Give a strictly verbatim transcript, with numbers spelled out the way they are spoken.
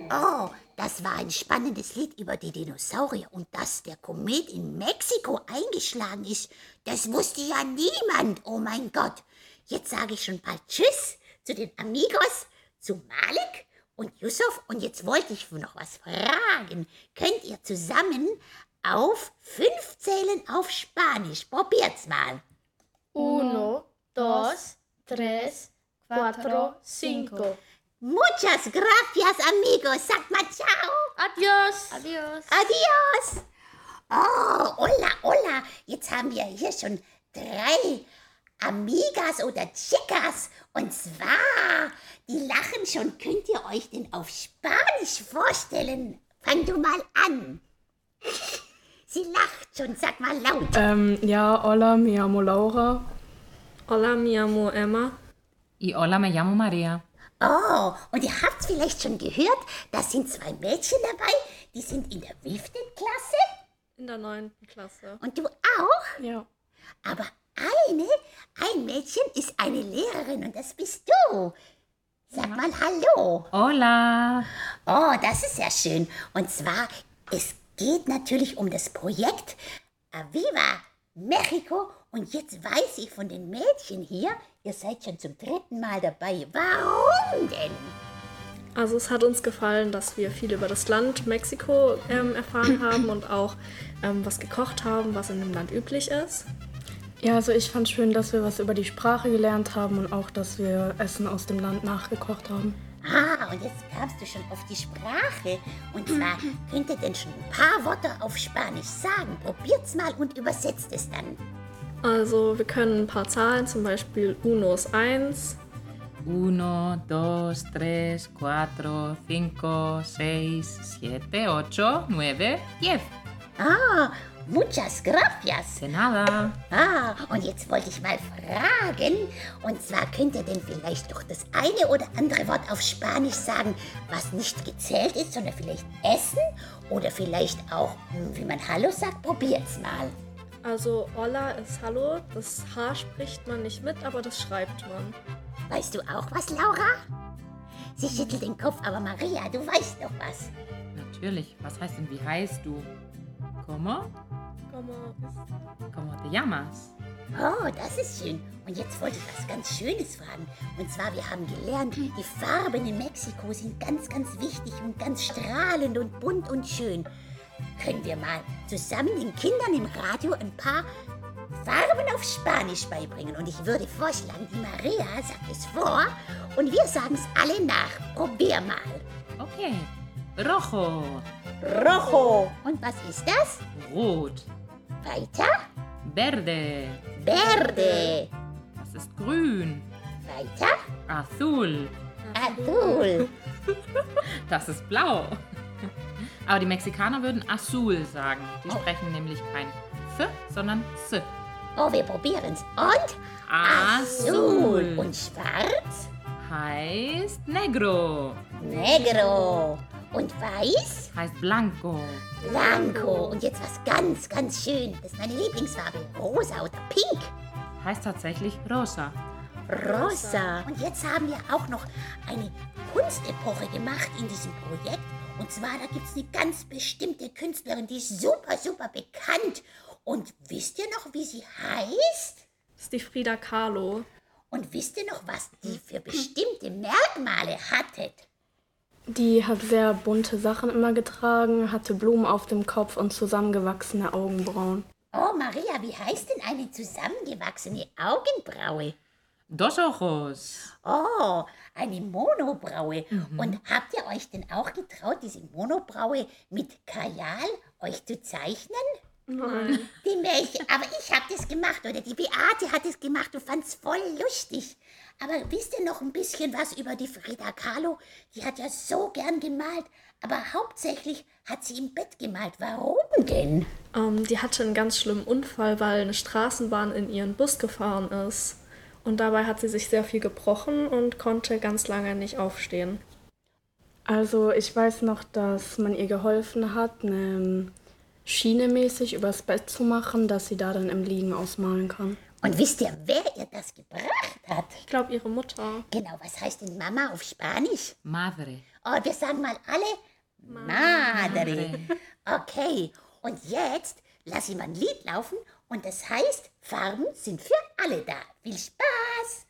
Oh, das war ein spannendes Lied über die Dinosaurier. Und dass der Komet in Mexiko eingeschlagen ist, das wusste ja niemand. Oh mein Gott. Jetzt sage ich schon bald Tschüss zu den Amigos, zu Malik und Yusuf. Und jetzt wollte ich noch was fragen. Könnt ihr zusammen auf fünf zählen auf Spanisch? Probiert's mal. Uno, dos, tres, cuatro, cinco. Muchas gracias, amigos. Sagt mal ciao. Adios. Adios. Adios. Oh, hola, hola. Jetzt haben wir hier schon drei Amigas oder Chicas. Und zwar, die lachen schon. Könnt ihr euch denn auf Spanisch vorstellen? Fang du mal an. Sie lacht schon. Sag mal laut. Ähm, ja, hola, me llamo Laura. Hola, me llamo Emma. Y hola, me llamo María. Oh, und ihr habt vielleicht schon gehört, da sind zwei Mädchen dabei, die sind in der wievielten Klasse? In der neunten Klasse. Und du auch? Ja. Aber eine, ein Mädchen ist eine Lehrerin und das bist du. Sag mal Hallo. Hola. Oh, das ist ja schön. Und zwar, es geht natürlich um das Projekt Aviva Mexiko. Und jetzt weiß ich von den Mädchen hier, ihr seid schon zum dritten Mal dabei. Warum denn? Also es hat uns gefallen, dass wir viel über das Land Mexiko ähm, erfahren haben und auch ähm, was gekocht haben, was in dem Land üblich ist. Ja, also ich fand schön, dass wir was über die Sprache gelernt haben und auch, dass wir Essen aus dem Land nachgekocht haben. Ah, und jetzt kamst du schon auf die Sprache. Und zwar, könnt ihr denn schon ein paar Worte auf Spanisch sagen? Probiert's mal und übersetzt es dann. Also wir können ein paar Zahlen, zum Beispiel Uno ist eins. Uno, dos, tres, cuatro, cinco, seis, siete, ocho, nueve, diez. Ah, muchas gracias. De nada. Ah, und jetzt wollte ich mal fragen, und zwar könnt ihr denn vielleicht doch das eine oder andere Wort auf Spanisch sagen, was nicht gezählt ist, sondern vielleicht Essen oder vielleicht auch, hm, wie man Hallo sagt, probiert's mal. Also Hola ist Hallo, das H spricht man nicht mit, aber das schreibt man. Weißt du auch was, Laura? Sie schüttelt den Kopf, aber Maria, du weißt doch was. Natürlich. Was heißt denn, wie heißt du? ¿Cómo? Como ist ¿Cómo te llamas? Oh, das ist schön. Und jetzt wollte ich was ganz Schönes fragen. Und zwar, wir haben gelernt, die Farben in Mexiko sind ganz, ganz wichtig und ganz strahlend und bunt und schön. Können wir mal zusammen den Kindern im Radio ein paar Farben auf Spanisch beibringen? Und ich würde vorschlagen, die Maria sagt es vor und wir sagen es alle nach. Probier mal. Okay. Rojo. Rojo. Und was ist das? Rot. Weiter? Verde. Verde. Das ist grün. Weiter? Azul. Azul. Das ist blau. Aber die Mexikaner würden azul sagen. Die Oh. sprechen nämlich kein F, sondern S. Oh, wir probieren's. Und? Azul. Und schwarz? Heißt negro. Negro. Und weiß? Heißt blanco. Blanco. Und jetzt was ganz, ganz schön. Das ist meine Lieblingsfarbe. Rosa oder pink. Heißt tatsächlich rosa. Rosa. Und jetzt haben wir auch noch eine Kunstepoche gemacht in diesem Projekt. Und zwar, da gibt es eine ganz bestimmte Künstlerin, die ist super, super bekannt. Und wisst ihr noch, wie sie heißt? Das ist die Frida Kahlo. Und wisst ihr noch, was die für bestimmte Merkmale hatte? Die hat sehr bunte Sachen immer getragen, hatte Blumen auf dem Kopf und zusammengewachsene Augenbrauen. Oh, Maria, wie heißt denn eine zusammengewachsene Augenbraue? Dos ojos. Oh, eine Monobraue. Und habt ihr euch denn auch getraut, diese Monobraue mit Kajal euch zu zeichnen? Nein. Die Mädchen, aber ich hab das gemacht, oder die Beate hat es gemacht, du fand's voll lustig. Aber wisst ihr noch ein bisschen was über die Frida Kahlo? Die hat ja so gern gemalt, aber hauptsächlich hat sie im Bett gemalt. Warum denn? Ähm, die hatte einen ganz schlimmen Unfall, weil eine Straßenbahn in ihren Bus gefahren ist. Und dabei hat sie sich sehr viel gebrochen und konnte ganz lange nicht aufstehen. Also ich weiß noch, dass man ihr geholfen hat, eine Schiene mäßig übers Bett zu machen, dass sie da dann im Liegen ausmalen kann. Und wisst ihr, wer ihr das gebracht hat? Ich glaube, ihre Mutter. Genau, was heißt denn Mama auf Spanisch? Madre. Oh, wir sagen mal alle Madre. Okay, und jetzt lass ich mal ein Lied laufen und das heißt, Farben sind für alle da. Viel Spaß!